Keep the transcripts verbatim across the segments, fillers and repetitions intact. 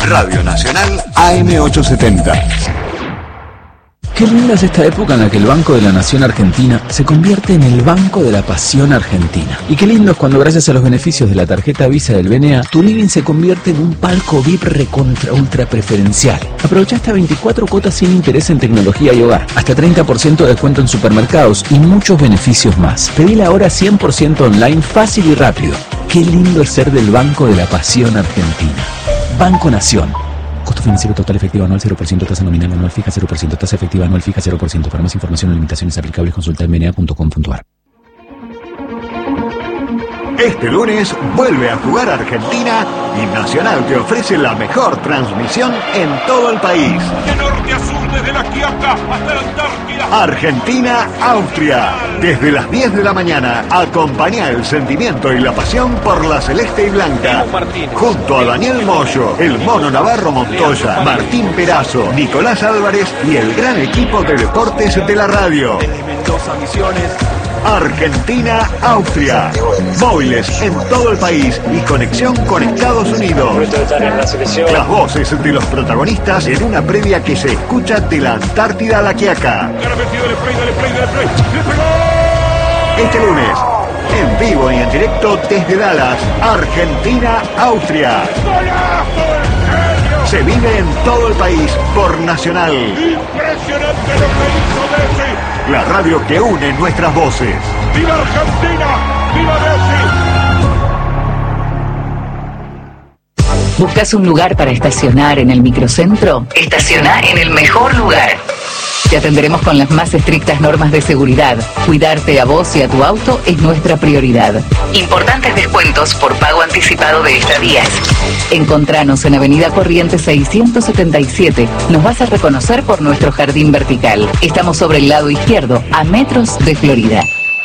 Radio Nacional A M ochocientos setenta. Qué linda es esta época en la que el Banco de la Nación Argentina se convierte en el Banco de la Pasión Argentina. Y qué lindo es cuando, gracias a los beneficios de la tarjeta Visa del B N A, tu living se convierte en un palco V I P recontra ultra preferencial. Aprovecha hasta veinticuatro cuotas sin interés en tecnología y hogar, hasta treinta por ciento de descuento en supermercados y muchos beneficios más. Pedila ahora cien por ciento online, fácil y rápido. Qué lindo es ser del Banco de la Pasión Argentina. Banco Nación. Costo financiero total efectivo anual cero por ciento, tasa nominal anual fija cero por ciento, tasa efectiva anual fija cero por ciento. Para más información o limitaciones aplicables, consulta en b n a punto com punto a r. Este lunes vuelve a jugar Argentina y Nacional te ofrece la mejor transmisión en todo el país. De norte a sur, desde la Quiaca hasta la Antártida. Argentina-Austria. Desde las diez de la mañana, acompaña el sentimiento y la pasión por la celeste y blanca. Junto a Daniel Moyo, el Mono Navarro Montoya, Martín Perazo, Nicolás Álvarez y el gran equipo de deportes de la radio. Argentina-Austria. Móviles en todo el país y conexión con Estados Unidos. Las voces de los protagonistas en una previa que se escucha de la Antártida a la Quiaca. Este lunes, en vivo y en directo desde Dallas, Argentina-Austria. Se vive en todo el país por Nacional. Impresionante lo que hizo Messi. La radio que une nuestras voces. ¡Viva Argentina! ¡Viva Messi! ¿Buscas un lugar para estacionar en el microcentro? Estaciona en el mejor lugar. Te atenderemos con las más estrictas normas de seguridad. Cuidarte a vos y a tu auto es nuestra prioridad. Importantes descuentos por pago anticipado de estadías. Encontranos en Avenida Corrientes seiscientos setenta y siete. Nos vas a reconocer por nuestro jardín vertical. Estamos sobre el lado izquierdo, a metros de Florida.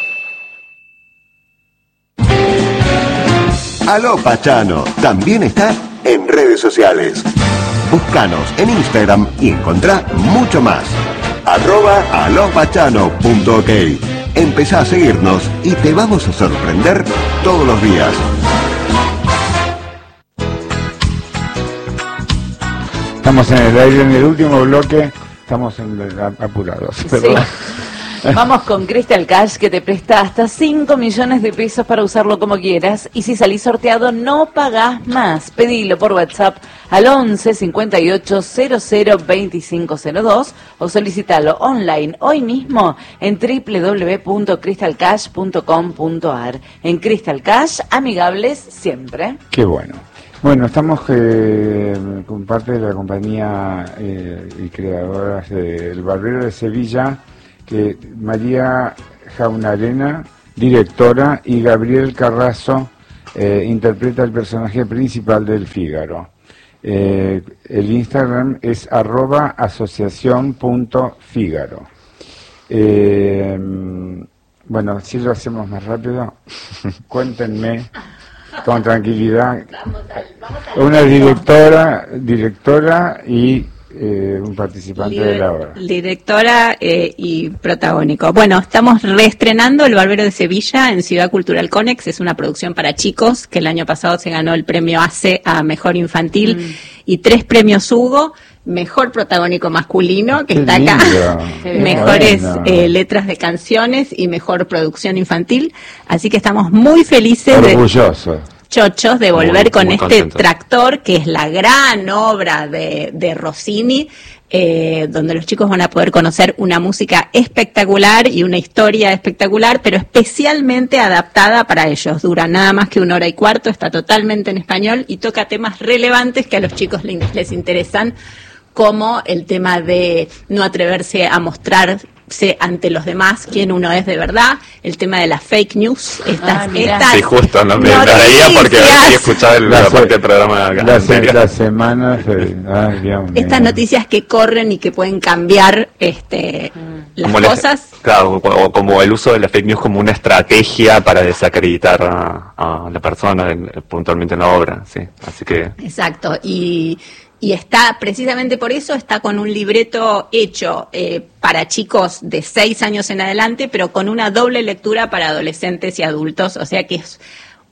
Aló Pachano también está en redes sociales. Búscanos en Instagram y encontrá mucho más. Arroba alopachano punto ok. Empezá a seguirnos y te vamos a sorprender todos los días. Estamos en el aire en el último bloque, estamos en el, apurados. Sí. Perdón. Vamos con Crystal Cash, que te presta hasta cinco millones de pesos para usarlo como quieras, y si salís sorteado no pagás más. Pedilo por WhatsApp al once cincuenta y ocho cero cero veinticinco cero dos o solicitalo online hoy mismo en doble u doble u doble u punto crystal cash punto com punto a r. En Crystal Cash, amigables siempre. Qué bueno. Bueno, estamos eh, con parte de la compañía eh, y creadoras del Barbero de Sevilla, que María Jaunarena, directora, y Gabriel Carrazo eh, interpreta el personaje principal del Fígaro. Eh, el Instagram es arroba asociación punto fígaro. Eh, bueno, si lo hacemos más rápido, cuéntenme con tranquilidad. Vamos al, vamos al Una directora, directora y Eh, un participante Lider, de la obra. Directora eh, y protagónico. Bueno, estamos reestrenando El Barbero de Sevilla en Ciudad Cultural Conex. Es una producción para chicos que el año pasado se ganó el premio A C E a Mejor Infantil mm. y tres premios Hugo. Mejor protagónico masculino, que Qué está acá. lindo. Mejores Bueno. eh, letras de canciones y mejor producción infantil. Así que estamos muy felices de... Orgulloso. chochos de volver Muy, con muy este contento. Tractor, que es la gran obra de, de Rossini, eh, donde los chicos van a poder conocer una música espectacular y una historia espectacular, pero especialmente adaptada para ellos. Dura nada más que una hora y cuarto, está totalmente en español y toca temas relevantes que a los chicos les, les interesan, como el tema de no atreverse a mostrarse ante los demás quién uno es de verdad, el tema de las fake news, estas, Ah, mirá. estas Sí, justo, no me la noticias. veía porque había escuchado el- la La se- parte del programa La, se- anterior. la semana se- ay, Dios mío. Estas noticias que corren y que pueden cambiar este las Como la- cosas. claro, o como el uso de la fake news como una estrategia para desacreditar a, a la persona, en- puntualmente en la obra, sí. Así que Exacto, y, y está, precisamente por eso, está con un libreto hecho eh, para chicos de seis años en adelante, pero con una doble lectura para adolescentes y adultos, o sea que es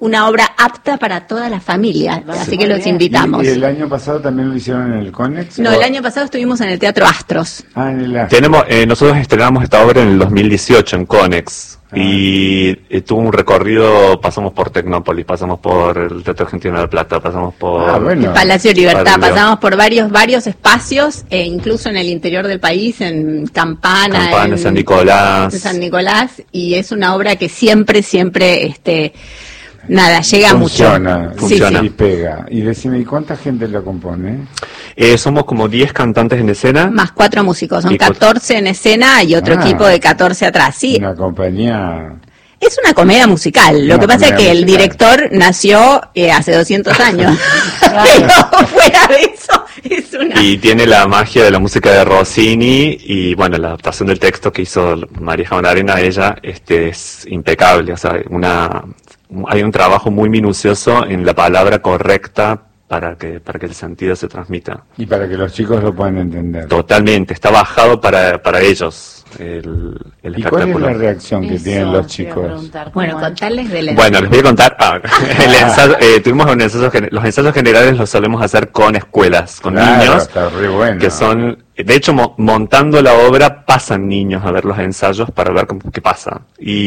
una obra apta para toda la familia, Vale, así que los bien. invitamos. ¿Y, y el año pasado también lo hicieron en el Conex? No, ¿O? el año pasado estuvimos en el Teatro Astros. Ah, en el Astro. Tenemos, eh, nosotros estrenamos esta obra en el dos mil dieciocho en Conex Ah. y eh, tuvo un recorrido, pasamos por Tecnópolis, pasamos por el Teatro Argentino de La Plata, pasamos por Ah, bueno. El Palacio de Libertad, Barrio. pasamos por varios varios espacios, e incluso en el interior del país, en Campana, Campana, en San Nicolás. en San Nicolás, y es una obra que siempre, siempre, este, nada, llega Funciona, mucho. funciona. Sí, y pega. Y decime, ¿y cuánta gente la compone? Eh, somos como diez cantantes en escena. sí. Más cuatro músicos, son Y cu- catorce en escena y otro Ah. equipo de catorce atrás. Sí, Una compañía... es una comedia musical. Lo Una que pasa es comedia que el musical. director nació eh, hace doscientos años. Pero fuera de eso, es una... Y tiene la magia de la música de Rossini y bueno, la adaptación del texto que hizo María Jaunarena, ella, este, es impecable. O sea, una, hay un trabajo muy minucioso en la palabra correcta para que, para que el sentido se transmita. Y para que los chicos lo puedan entender. Totalmente, está bajado para, para ellos el, el ¿Y cuál es espectáculo. la reacción que Eso tienen los te iba a chicos? preguntar, Bueno, ¿cómo es? contarles de la... Bueno, les voy a contar. ah, el ensayo, eh, tuvimos un ensayo, gen- los ensayos generales los solemos hacer con escuelas, con Claro, niños, está re bueno. que son, de hecho, mo- montando la obra pasan niños a ver los ensayos para ver cómo, qué pasa.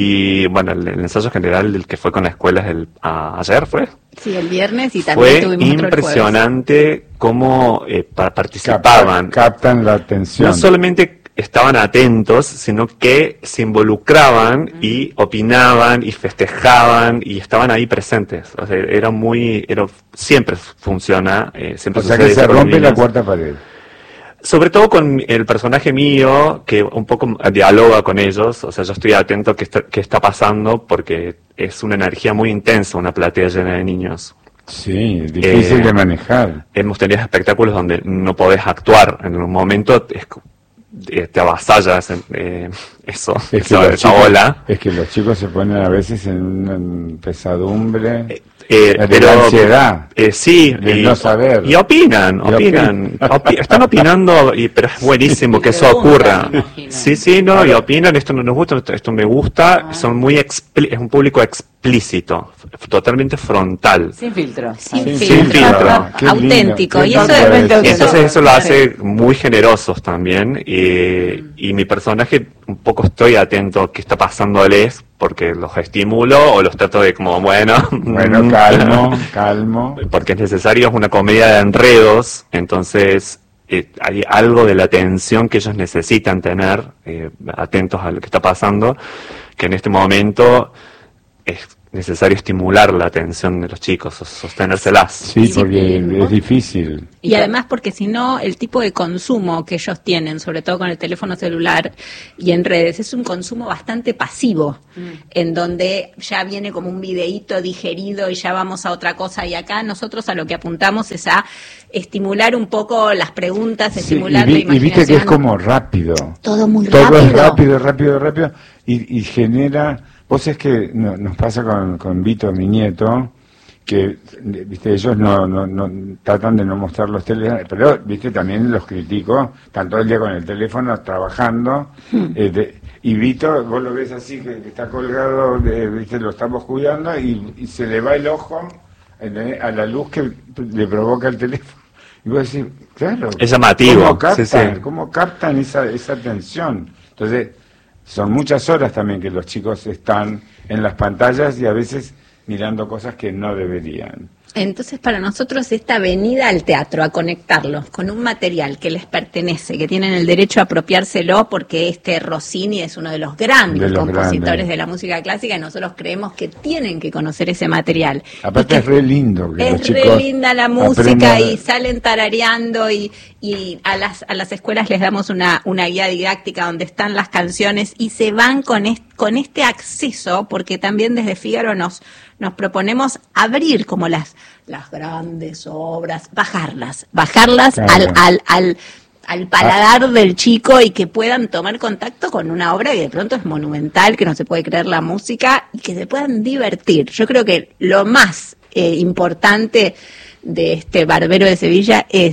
Y bueno, el, el ensayo general, el que fue con la escuela, es el, a- ayer fue, Sí, el viernes y también fue tuvimos otro el jueves. impresionante cómo eh, pa- Captan, participaban. captan la atención. No solamente estaban atentos, sino que se involucraban y opinaban y festejaban y estaban ahí presentes. O sea, era muy, era, siempre funciona, eh, siempre O sea sucede que se eso con rompe la niños. cuarta pared. Sobre todo con el personaje mío, que un poco dialoga con ellos, o sea, yo estoy atento a qué está, qué está pasando porque es una energía muy intensa, una platea llena de niños. Sí, difícil Eh, de manejar. Hemos tenido espectáculos donde no podés actuar, en un momento es co- eh, te avasallas eh, eso, Es que, esa, los esa chicos, ola. es que los chicos se ponen a veces en una pesadumbre Eh, de pero, la ansiedad. eh, sí, de y, no saber. y opinan, Y opinan, opinan. opi- están opinando, y, pero es buenísimo que eso Preguntan, ocurra. me imagino. Sí, sí, no, y opinan, esto no nos gusta, esto, esto me gusta, son muy, expli- es un público explícito, f- totalmente frontal. Sin filtro. Sin Sin filtro, filtro. Qué lindo, auténtico. qué Y eso lindo es Y entonces eso lo hace muy generosos también, y, y mi personaje un poco estoy atento a qué está pasándoles, porque los estimulo o los trato de como, bueno, Bueno, calmo, calmo. porque es necesario, es una comedia de enredos, entonces eh, hay algo de la atención que ellos necesitan tener, eh, atentos a lo que está pasando, que en este momento es necesario estimular la atención de los chicos, sos- sostenérselas. Sí, Sí, porque sí. es difícil. Y además porque si no, el tipo de consumo que ellos tienen, sobre todo con el teléfono celular y en redes, es un consumo bastante pasivo, en donde ya viene como un videíto digerido y ya vamos a otra cosa. Y acá nosotros a lo que apuntamos es a estimular un poco las preguntas, Sí, y, estimular vi- la y imaginación. viste que es como rápido. Todo muy Todo rápido. es rápido, rápido, rápido. Y, y genera... Vos es que no- nos pasa con, con Vito, mi nieto, que viste ellos no, no, no tratan de no mostrar los teléfonos, pero viste también los critico, están todo el día con el teléfono trabajando, eh, de- y Vito, vos lo ves así, que, que está colgado, de- viste, lo estamos cuidando, y, y se le va el ojo ¿entendés? A la luz que le provoca el teléfono. Y vos decís, claro, Es llamativo, ¿cómo captan, sí, sí. cómo captan esa, esa atención? Entonces, son muchas horas también que los chicos están en las pantallas y a veces mirando cosas que no deberían. Entonces, para nosotros esta venida al teatro, a conectarlos con un material que les pertenece, que tienen el derecho a apropiárselo, porque este Rossini es uno de los grandes De los compositores grandes. de la música clásica, y nosotros creemos que tienen que conocer ese material. Aparte Y es re lindo que los es chicos re linda la música aprendan- y salen tarareando y, y a las a las escuelas les damos una, una guía didáctica donde están las canciones y se van con, est- con este acceso, porque también desde Fígaro nos, nos proponemos abrir como las, las grandes obras, bajarlas, bajarlas Claro. al, al, al, al paladar del chico y que puedan tomar contacto con una obra que de pronto es monumental, que no se puede creer la música y que se puedan divertir. Yo creo que lo más eh, importante de este Barbero de Sevilla es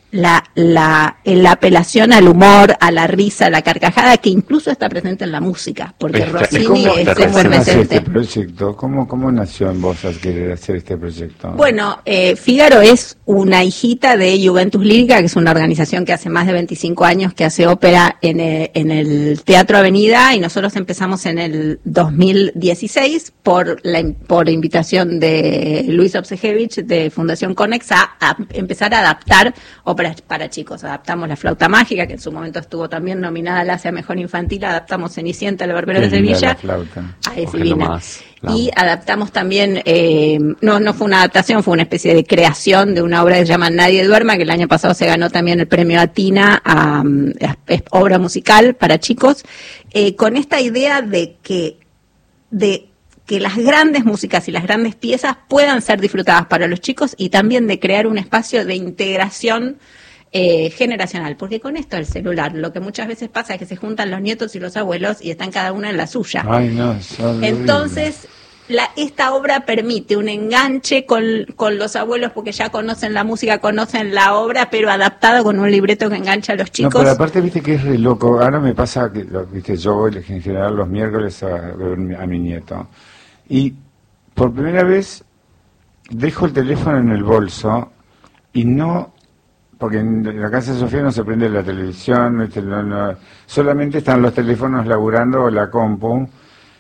la, la, la apelación al humor, a la risa, a la carcajada, que incluso está presente en la música, porque Está- Rossini ¿Cómo, es cómo nace efervescente. este proyecto? ¿Cómo, cómo nació en vos al querer hacer este proyecto? Bueno, eh, Fígaro es una hijita de Juventus Lírica, que es una organización que hace más de veinticinco años que hace ópera en el, en el Teatro Avenida, y nosotros empezamos en el dos mil dieciséis por la por invitación de Luis Obsejevich de Fundación Conex a, a empezar a adaptar óperas para chicos. Adaptamos La Flauta Mágica, que en su momento estuvo también nominada al Asia Mejor Infantil, adaptamos Cenicienta, El Barbero de Qué linda Sevilla. la flauta. Ah, es Ojalá divina. más. La Y amo. adaptamos también, eh, no no fue una adaptación, fue una especie de creación de una obra que se llama Nadie duerma, que el año pasado se ganó también el premio Atina a, um, a- es obra musical para chicos, eh, con esta idea de que de que las grandes músicas y las grandes piezas puedan ser disfrutadas para los chicos, y también de crear un espacio de integración eh, generacional, porque con esto del celular lo que muchas veces pasa es que se juntan los nietos y los abuelos y están cada uno en la suya. Ay, no, es horrible. Entonces, la, esta obra permite un enganche con, con los abuelos, porque ya conocen la música, conocen la obra, pero adaptado con un libreto que engancha a los No, chicos. pero aparte, viste que es re loco. Ahora me pasa que, lo- viste, yo voy en general los miércoles a ver mi- a mi nieto. Y por primera vez dejo el teléfono en el bolso y no, porque en la casa de Sofía no se prende la televisión, viste, no- no- solamente están los teléfonos laburando o la compu.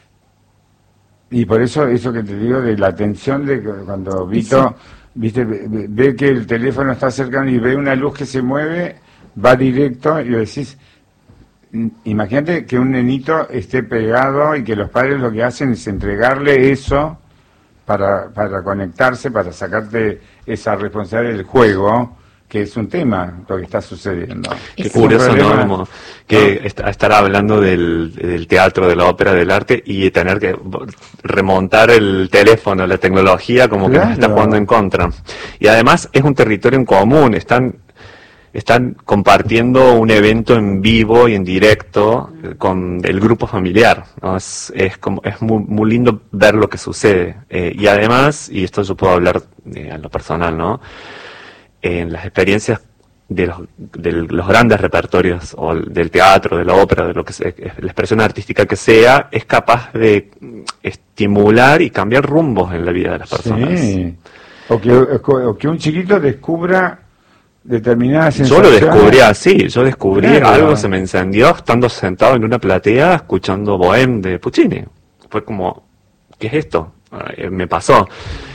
Y por eso, eso que te digo de la atención de que cuando Vito, viste, ve, ve- ve que el teléfono está cercano y ve una luz que se mueve, va directo y le decís, mm, imagínate que un nenito esté pegado y que los padres lo que hacen es entregarle eso para, para conectarse, para sacarte esa responsabilidad del juego, que es un tema lo que está sucediendo. Qué Es un curioso, ¿no? problema, Como que ¿no? est- estar hablando del, del teatro, de la ópera, del arte, y tener que remontar el teléfono, la tecnología, como que nos está Claro. jugando en contra. Y además es un territorio en común, están están compartiendo un evento en vivo y en directo eh, con el grupo familiar, ¿no? Es, es, como, es muy, muy lindo ver lo que sucede. Eh, y además, y esto yo puedo hablar eh, a lo personal, ¿no? En las experiencias de los, de los grandes repertorios o del teatro, de la ópera, de lo que sea, la expresión artística que sea, es capaz de estimular y cambiar rumbos en la vida de las personas. Sí. O que, o que un chiquito descubra determinadas Yo lo sensaciones. descubrí así, yo descubrí Claro. algo, se me encendió estando sentado en una platea escuchando Bohème de Puccini. Fue como, ¿qué es esto? Eh, me pasó.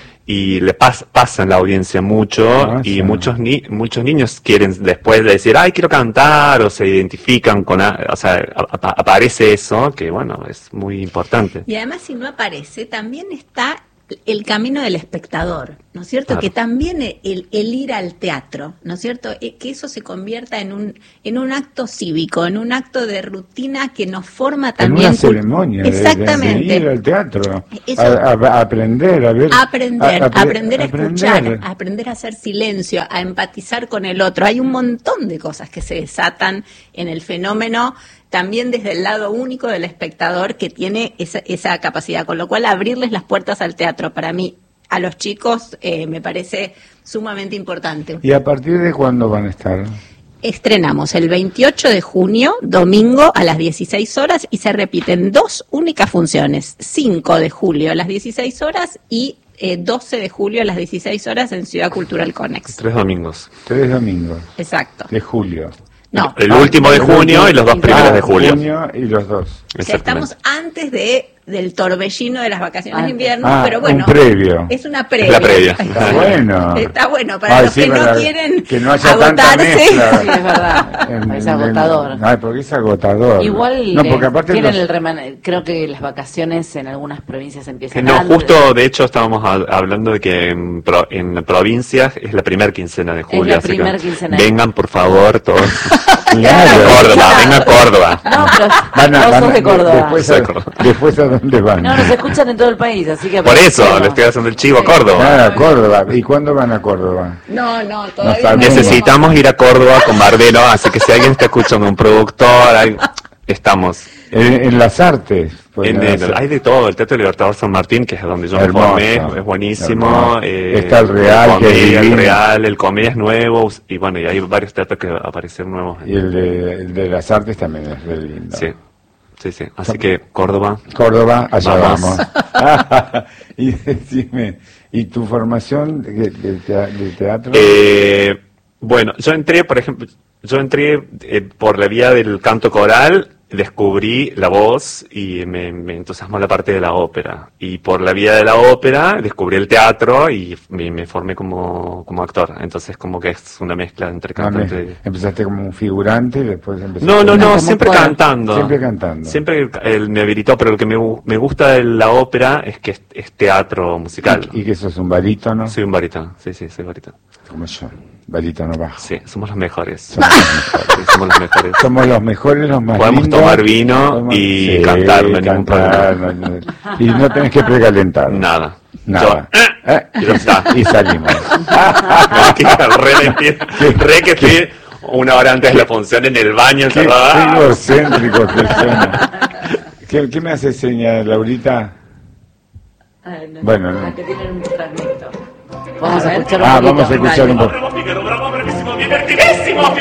Y le pas, pasa en la audiencia mucho, Ah, y sí. muchos ni, muchos niños quieren después de decir, ay, quiero cantar, o se identifican con, a- o sea, a- a- aparece eso, que bueno, es muy importante. Y además, si no aparece, también está el camino del espectador, ¿no es cierto? Claro. Que también el, el ir al teatro, ¿no es cierto? Eh, Que eso se convierta en un en un acto cívico, en un acto de rutina que nos forma En también. una cult- ceremonia de- de- Exactamente. de ir al teatro, Eso- a, a- a aprender, a ver, Aprender, a- a- aprender a escuchar, aprender. a aprender a hacer silencio, a empatizar con el otro. Hay un montón de cosas que se desatan en el fenómeno, también desde el lado único del espectador que tiene esa, esa capacidad, con lo cual abrirles las puertas al teatro para mí, a los chicos, eh, me parece sumamente importante. ¿Y a partir de cuándo van a estar? Estrenamos el veintiocho de junio, domingo a las dieciséis horas, y se repiten dos únicas funciones, cinco de julio a las dieciséis horas y eh, doce de julio a las dieciséis horas en Ciudad Cultural Conex. Tres domingos. Tres domingos Exacto. de julio. No, El último de el junio último- y los dos primeros Ah, de julio. junio y los dos. o sea, estamos antes de del torbellino de las vacaciones de Antes. invierno, Ah, pero bueno, un previo. es una previa. Es la previa. Está bueno. Está bueno, para Ay, los sí, que no para quieren que no haya tanta agotarse. mezcla. Sí, es verdad. En- Es en- agotador. Ay, porque es agotador. Igual no, porque eh, aparte tienen los- el reman- creo que las vacaciones en algunas provincias empiezan No, antes. justo de hecho estábamos a- hablando de que en, pro- en provincias es la primera quincena de julio. la así que primer quincena. vengan por favor todos Claro. a Córdoba, venga a Córdoba. No, pero Van a- todos van a- sos de Córdoba. Después Soy de a, Córdoba. después a dónde van. No, nos escuchan en todo el país, así que... Por eso aprovechemos. le estoy haciendo el chivo a Córdoba. Claro, a Córdoba. ¿Y cuándo van a Córdoba? No, no, No todavía no. sabemos. Necesitamos ir a Córdoba con Bardelo, así que si alguien está escuchando, un productor, hay- estamos. En, en las artes. En el, hay de todo, el Teatro Libertador San Martín, que es donde yo hermoso, me formé, es buenísimo. Eh, Está el Real, el Comedia, que el Real, el Comedia es nuevo, y bueno, y hay varios teatros que aparecen nuevos. Y el de, el de las Artes también es re lindo. Sí, sí, sí. Así que Córdoba. Córdoba, allá vamos. vamos. Y decime, ¿y tu formación de, de, de teatro? Eh, bueno, yo entré, por ejemplo, yo entré eh, por la vía del canto coral. Descubrí la voz y me, me entusiasmó la parte de la ópera. Y por la vía de la ópera descubrí el teatro y me, me formé como, como actor. Entonces como que es una mezcla entre cantante y... ¿Empezaste como un figurante y después empezaste? No, no, no, siempre para... cantando. Siempre cantando. Siempre él me habilitó, pero lo que me, me gusta de la ópera es que es, es teatro musical. ¿Y, y que sos un barítono? Soy un barítono, sí, sí, soy barítono. Como yo, barítono bajo. Sí, somos los mejores. Somos los mejores. Sí, somos los mejores. Somos los mejores, los más Podemos lindos. tomar vino Podemos... y sí, cantar, no hay ningún cantar, problema. No, no, y no tenés que precalentar. Nada. Nada. Yo, ¿Eh? Y, ya está. Y salimos. re, re que estoy una hora antes de la función en el baño Qué encerrada. egocéntrico que suena. ¿Qué, ¿Qué me hace señal, Laurita? Ah, no, Bueno, no. no. Que tienen un transmito. Vamos a escuchar un Ah, poquito. vamos a escuchar un poco. Bravo, Figaro, bravo, bravísimo, divertidísimo,